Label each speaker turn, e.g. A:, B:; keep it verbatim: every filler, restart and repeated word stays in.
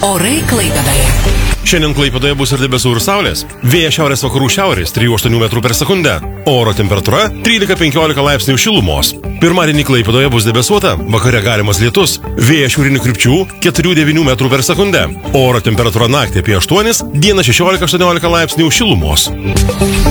A: Orai Klaipėdoje.
B: Šiandien Klaipėdoje bus ir debesų ir saulės. Vėjas šiaurės vakarų šiaurės trijų aštuonių metrų per sekundę. Oro temperatūra trylika penkiolika laipsnių šilumos. Pirmadienį Klaipėdoje bus debesuota, vakare galimas lietus. Vėjas šiaurinių krypčių keturių devynių metrų per sekundę. Oro temperatūra naktį apie aštuonis, dieną šešiolika aštuoniolika laipsnių šilumos.